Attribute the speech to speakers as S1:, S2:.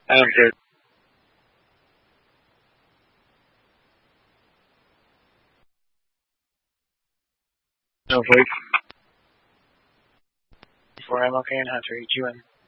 S1: I'm good. No voice for MLK and Hunter. Each UN.